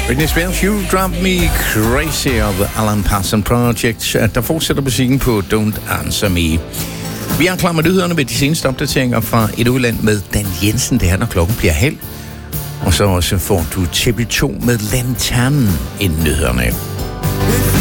Britney Spears, You Drive Me Crazy of The Alan Parsons Project. Der fortsætter musikken på Don't Answer Me. Vi er klar med nyhederne ved de seneste opdateringer fra et udland med Dan Jensen. Det her, når klokken bliver halv. Og så også får du TV2 med Lanternen inden nyhederne.